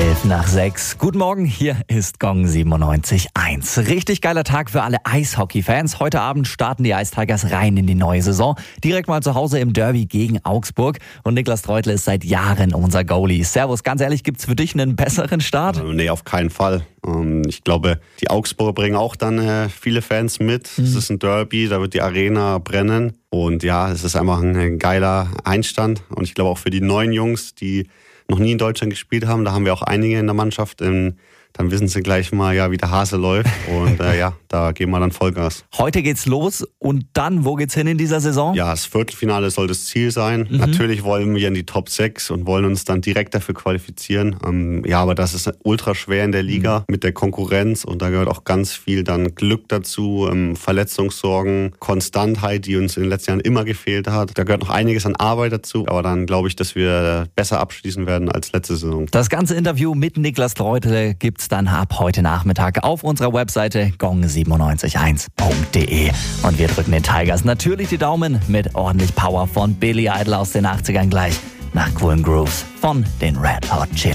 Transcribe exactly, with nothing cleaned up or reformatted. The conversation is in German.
elf nach sechs. Guten Morgen, hier ist Gong siebenundneunzig Komma eins. Richtig geiler Tag für alle Eishockey-Fans. Heute Abend starten die Ice Tigers rein in die neue Saison. Direkt mal zu Hause im Derby gegen Augsburg. Und Niklas Treutle ist seit Jahren unser Goalie. Servus, ganz ehrlich, gibt's für dich einen besseren Start? Äh, nee, auf keinen Fall. Ähm, ich glaube, die Augsburger bringen auch dann äh, viele Fans mit. Mhm. Es ist ein Derby, da wird die Arena brennen. Und ja, es ist einfach ein, ein geiler Einstand. Und ich glaube auch für die neuen Jungs, die noch nie in Deutschland gespielt haben, da haben wir auch einige in der Mannschaft. In, dann wissen sie gleich mal, ja, wie der Hase läuft. Und äh, ja, da geben wir dann Vollgas. Heute geht's los und dann, wo geht's hin in dieser Saison? Ja, das Viertelfinale soll das Ziel sein. Mhm. Natürlich wollen wir in die Top sechs und wollen uns dann direkt dafür qualifizieren. Ähm, ja, aber das ist ultra schwer in der Liga mhm. mit der Konkurrenz und da gehört auch ganz viel dann Glück dazu, ähm, Verletzungssorgen, Konstantheit, die uns in den letzten Jahren immer gefehlt hat. Da gehört noch einiges an Arbeit dazu, aber dann glaube ich, dass wir besser abschließen werden als letzte Saison. Das ganze Interview mit Niklas Treutle gibt's dann ab heute Nachmittag auf unserer Webseite gong siebenundneunzig Komma eins punkt de. Und wir drücken den Tigers natürlich die Daumen mit ordentlich Power von Billy Idol aus den achtzigern gleich nach coolen Grooves von den Red Hot Chili